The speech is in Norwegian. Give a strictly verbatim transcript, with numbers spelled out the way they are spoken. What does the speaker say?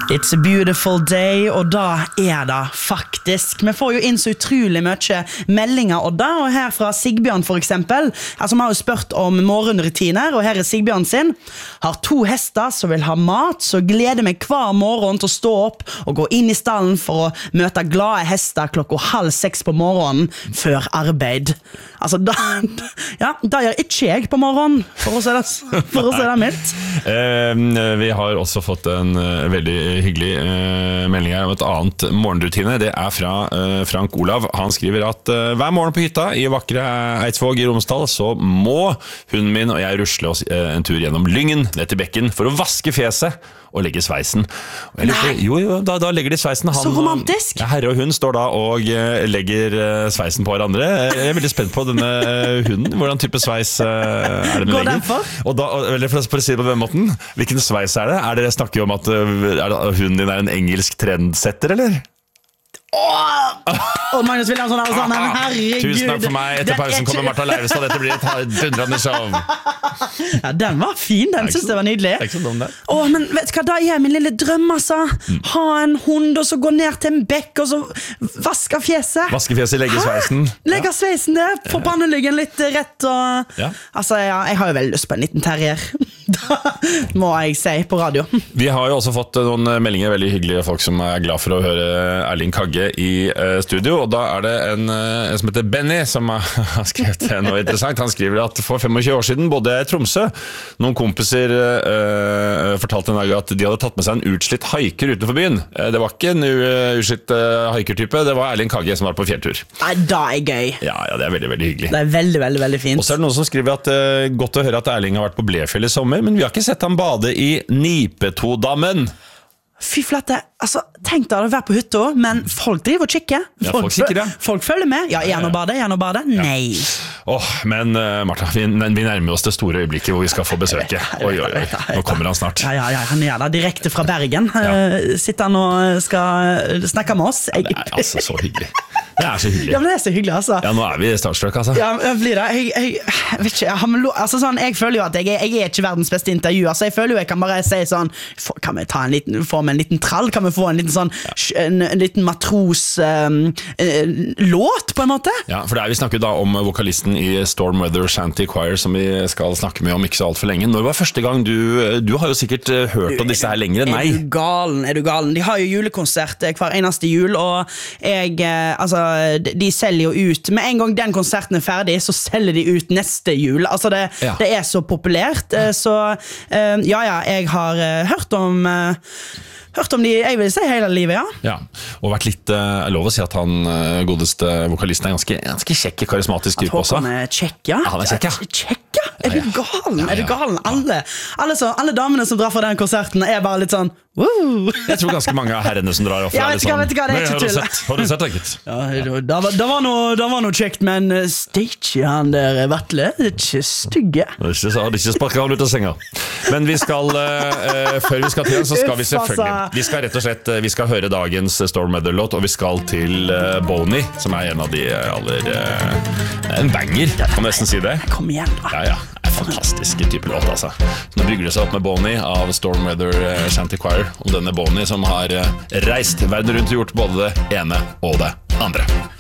It's a beautiful day, og da er det faktisk. Vi får jo inn så utrolig mye meldinger, Odda, og her fra Sigbjørn for eksempel. Altså, vi har jo spurt om morgenrutiner, og her er Sigbjørn sin. Har to hester som vil ha mat, så gleder meg hver morgen til å stå opp og gå inn i stallen for å møte glade hester klokka halv seks på morgenen før arbeid. Altså, da, ja, da gjør ikke jeg på morgenen, for å si det, for å si det mildt. Uh, vi har også fått en uh, veldig hyggelig uh, melding her om et annet morgenrutine. Det er fra uh, Frank Olav. Han skriver at uh, hver morgen på hytta i vakre Eidsvåg i Romsdal så må hunden min og jeg rusle oss uh, en tur gjennom Lyngen ned til bekken for å vaske fjeset og legge sveisen. Og liker, jo, jo, da, da legger de sveisen. Han, så romantisk! Ja, herre og hund står da og uh, legger uh, sveisen på hverandre. Jeg er veldig spent på denne uh, hunden. Hvordan type sveis uh, er det den legger? For? Og da, eller for, for å si det på den måten, hvilken sveis er det? Er det snakker jo om at, uh, er det, hunden din er en engelsk trendsetter, eller? Åh, oh, Magnus Williamson er sånn, herregud. Tusen takk for meg. Etter pausen ikke... kommer Martha Leivestad. Dette blir et dundrende show. Ja, den var fin. Den synes jeg var nydelig. Det er ikke så dum det. Åh, men vet du hva, da er min lille drøm, altså. Mm. Ha en hund, og så gå ned til en bekk, og så vaske fjeset. Vaske fjeset, legge sveisen. Legge ja. sveisen der, få pannelyggen litt rett, og... Ja. Altså, ja, jeg har jo veldig lyst på en liten terrier. Da må jeg si på radio. Vi har jo også fått noen meldinger, veldig hyggelige folk som er glad for å høre Erling Kagge i uh, studio, og da er det en, uh, en som heter Benny som har skrevet noe interessant. Han skriver at for tjuefem år siden bodde jeg i Tromsø. Noen kompiser uh, fortalte en dag at de hadde tatt med seg en utslitt haiker utenfor byen. Uh, det var ikke en uh, utslitt uh, haikertype, det var Erling Kagge som var på fjelltur. Nei, da er gøy. Ja, ja, det er veldig, veldig hyggelig. Det er veldig, veldig, veldig fint. Og så er det noen som skriver at uh, godt å høre at Erling har vært på Blefjell i sommer, men vi har ikke sett ham bade i Nipetodammen. Fy flette, altså, tenk deg å være på hytta, men folk driver og kikker. Ja, folk, folk kikker, ja. Folk følger med. Ja, er han å bade? Er han å bade? Ja. Nei. Åh, oh, men uh, Martha, vi, vi nærmer oss det store øyeblikket hvor vi skal få besøke. Oi, oi, oi, nå kommer han snart. Ja, ja, ja, han er der direkte fra Bergen. Ja. Uh, sitter han og skal snakke med oss. Ja, det er altså så hyggelig. Det er så hyggelig. Ja, men det er så hyggelig, altså. Ja, nå er vi startstruck, altså. Ja, jeg blir det. Jeg, jeg, jeg vet ikke, jeg, har lo- altså, sånn, jeg føler jo at jeg, jeg er ikke verdens beste intervjuer, så jeg føler jo jeg kan bare si sånn, kan vi ta en liten, få med en liten trall? Kan vi få en liten sånn, en, en liten matros um, uh, låt, på en måte? Ja, for det er, vi snakker da om vokalisten i Storm Weather Shanty Choir, som vi skal snakke med om ikke så alt for lenge. Når var første gang du, du har jo sikkert hørt om disse her lengre, nei? Er du galen, er du galen? De har jo julekonsert hver eneste jul, og jeg, altså, de selger jo ut, med en gang den konserten er ferdig, så selger de ut neste jul. Altså, det, ja. det er så populært, så ja, ja, jeg har hørt om hørt om de, jeg vil si hele livet, ja. Ja, og vært litt, er lov å si at han godeste vokalisten er ganske, ganske kjekk, karismatisk type også. At han er kjekk, ja. Ja, han er kjekk, ja. Kjekk, ja. Er du galen? Ja, ja. Er du galen? Alle, alle, så, alle damene som drar fra den konserten er bare litt sånn, woo! Jeg tror ganske mange av herrene som drar opp. Ja, vet du hva, vet du hva, det er ikke tull. Har du sett det, gitt? Ja, det var, det var noe, det var noe kjekt, men Stage, han der, Vetle, det er ikke stygge. Det er ikke, så hadde ikke sparket han ut av senga. Men vi skal, uh, før vi skal til den, så skal vi selvfølgelig, vi skal rett og slett, vi skal høre dagens Storm Weather-låt, og vi skal til uh, Boney, som er en av de aller, uh, en banger, kan man nesten si det. Kom igjen, da. Ja, ja. Fantastiske type låt, altså. Så nå bygger det seg opp med Boney av Storm Weather uh, Shanty Choir, og denne Boney som har uh, reist verden rundt og gjort både det ene og det andre.